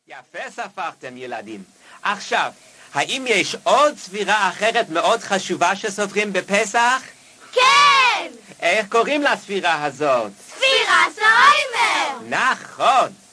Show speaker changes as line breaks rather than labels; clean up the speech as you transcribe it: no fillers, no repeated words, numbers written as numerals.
יפה ספרתם ילדים. עכשיו, האם יש עוד ספירה אחרת מאוד חשובה שסופרים בפסח?
כן!
איך קוראים לספירה הזאת?
ספירת העומר!
נכון.